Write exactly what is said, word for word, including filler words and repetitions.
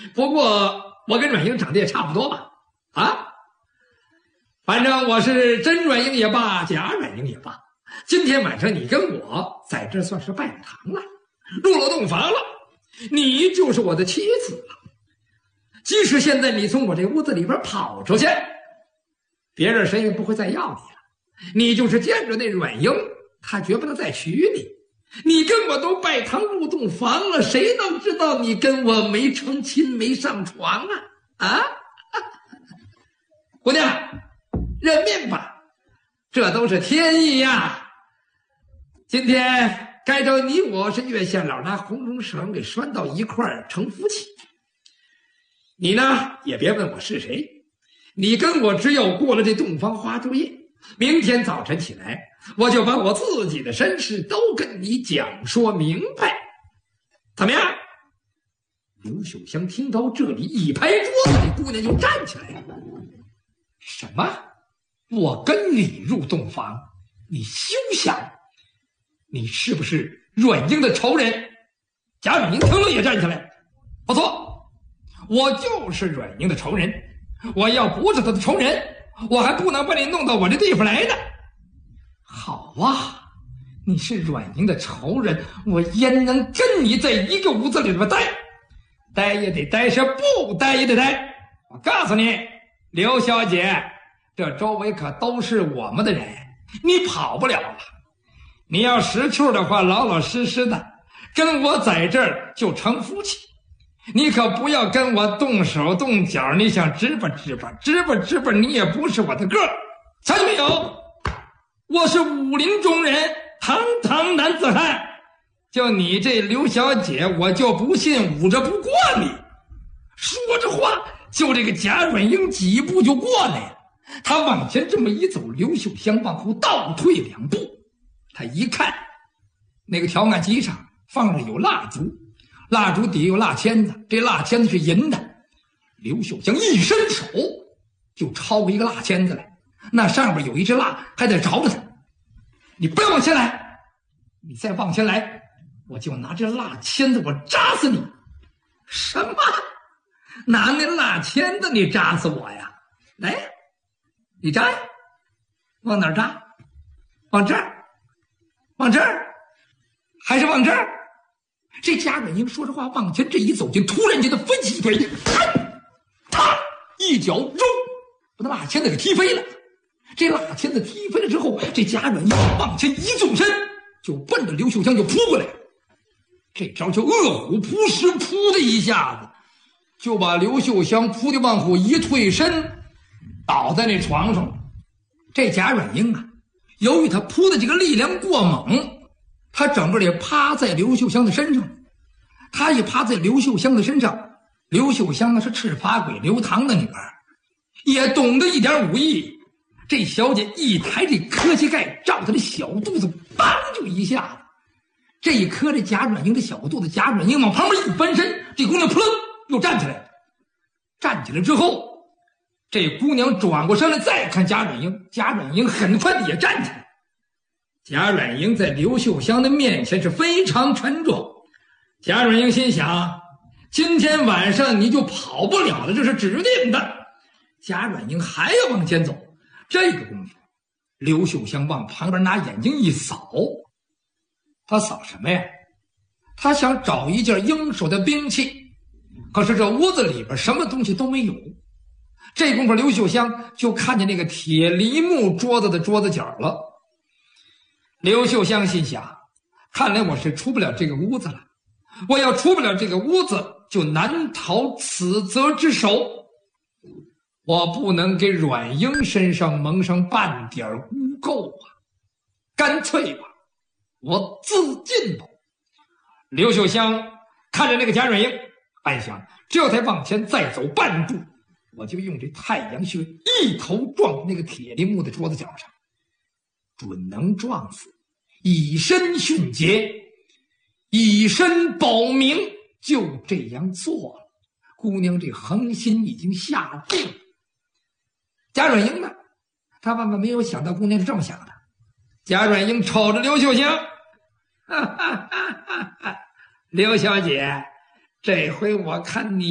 不过我跟阮英长得也差不多吧？啊，反正我是真阮英也罢，假阮英也罢，今天晚上你跟我在这算是拜了堂了，入了洞房了，你就是我的妻子了。即使现在你从我这屋子里边跑出去，别人谁也不会再要你了。你就是见着那阮英，他绝不能再娶你。你跟我都拜堂入洞房了，谁能知道你跟我没成亲没上床啊？啊，姑娘，认命吧，这都是天意呀。今天该着你我是月下老拿红绒绳给拴到一块儿成夫妻。你呢也别问我是谁，你跟我只有过了这洞房花烛夜，明天早晨起来，我就把我自己的身世都跟你讲说明白，怎么样？刘秀香听到这里，一拍桌子，这姑娘就站起来了。什么？我跟你入洞房？你休想！你是不是阮英的仇人？贾阮英听了也站起来。不错，我就是阮英的仇人。我要不是他的仇人，我还不能把你弄到我这地方来呢。好啊，你是阮英的仇人，我焉能跟你在一个屋子里边待？待也得待，是不待也得待。我告诉你，刘小姐，这周围可都是我们的人，你跑不了了。你要识趣的话，老老实实的跟我在这儿就成夫妻。你可不要跟我动手动脚，你想支吧支吧支吧支吧，你也不是我的个儿。瞧见没有？我是武林中人，堂堂男子汉。就你这刘小姐，我就不信捂着不过你。说着话，就这个贾阮英几步就过来了。他往前这么一走，刘秀香往后倒退两步。他一看，那个条案机上放着有蜡烛，蜡烛底有蜡签子，这蜡签子是银的。刘秀香一伸手就抄过一个蜡签子来，那上边有一只蜡还得着着他。你不要往前来，你再往前来，我就拿这蜡签子我扎死你。什么？拿那蜡签子你扎死我呀？来，你扎呀，往哪儿扎？往这儿？往这儿？还是往这儿？这贾阮英说着话往前这一走，就突然间的飞起一飞，他一脚中把那蜡签子给踢飞了。这蜡签子踢飞了之后，这贾阮英往前一纵身，就奔着刘秀香就扑过来了。这招叫饿虎扑食，扑的一下子就把刘秀香扑的往后一退身，倒在那床上了。这贾阮英啊，由于他扑的这个力量过猛，他整个也趴在刘秀香的身上。他一趴在刘秀香的身上，刘秀香那是赤发鬼刘唐的女儿，也懂得一点武艺。这小姐一抬这磕膝盖，照她的小肚子，梆就一下子，这一磕这贾阮英的小肚子，贾阮英往旁边一翻身，这姑娘扑棱又站起来了。站起来之后，这姑娘转过身来再看贾阮英，贾阮英很快的也站起来。贾阮英在刘秀香的面前是非常沉重。贾阮英心想，今天晚上你就跑不了了，这是指定的。贾阮英还要往前走，这个功夫刘秀香往旁边拿眼睛一扫。他扫什么呀？他想找一件应手的兵器，可是这屋子里边什么东西都没有。这功夫刘秀香就看见那个铁梨木桌子的桌子角了。刘秀香心想，看来我是出不了这个屋子了，我要出不了这个屋子，就难逃此责之手。我不能给阮英身上蒙上半点污垢啊！干脆吧，我自尽吧。刘秀香看着那个贾阮英，暗想，只要他往前再走半步，我就用这太阳穴一头撞那个铁梨木的桌子角上，准能撞死，以身殉节，以身保命。就这样做了。姑娘这恒心已经下定了。贾阮英呢，他万万没有想到姑娘是这么想的。贾阮英瞅着刘秀香，哈哈哈哈哈，刘小姐，这回我看你